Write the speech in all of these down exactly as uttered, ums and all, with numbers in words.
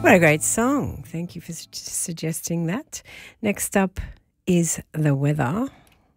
What a great song. Thank you for su- suggesting that. Next up is the weather.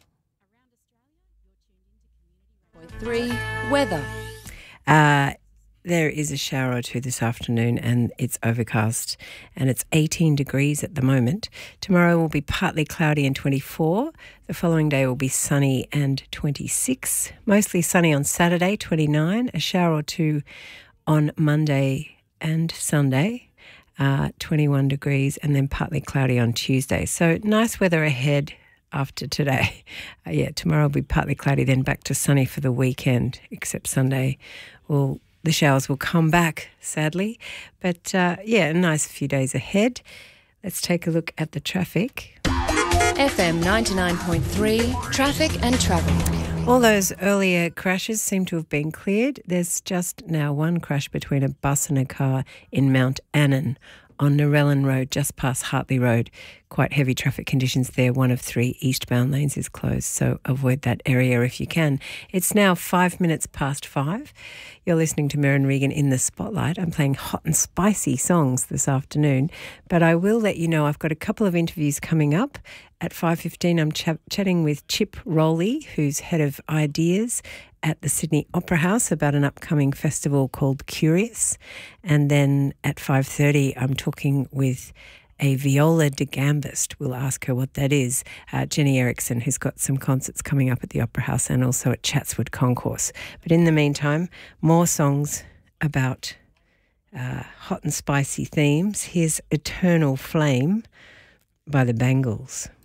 Three, weather. Uh, there is a shower or two this afternoon and it's overcast and it's eighteen degrees at the moment. Tomorrow will be partly cloudy and twenty-four. The following day will be sunny and twenty-six. Mostly sunny on Saturday, twenty-nine. A shower or two on Monday and Sunday, uh, twenty-one degrees, and then partly cloudy on Tuesday. So nice weather ahead after today. Uh, yeah, tomorrow will be partly cloudy, then back to sunny for the weekend, except Sunday will the showers will come back, sadly. But uh, yeah, a nice few days ahead. Let's take a look at the traffic. F M ninety-nine point three, traffic and travel. All those earlier crashes seem to have been cleared. There's just now one crash between a bus and a car in Mount Annan on Narellan Road, just past Hartley Road. Quite heavy traffic conditions there. One of three eastbound lanes is closed, so avoid that area if you can. It's now five minutes past five. You're listening to Merryn Regan in the Spotlight. I'm playing hot and spicy songs this afternoon, but I will let you know I've got a couple of interviews coming up. At five fifteen, I'm ch- chatting with Chip Rowley, who's head of ideas at the Sydney Opera House about an upcoming festival called Curious. And then at five thirty, I'm talking with a viola de gambist. We'll ask her what that is. Uh, Jenny Erickson, who's got some concerts coming up at the Opera House and also at Chatswood Concourse. But in the meantime, more songs about uh, hot and spicy themes. Here's Eternal Flame by the Bangles.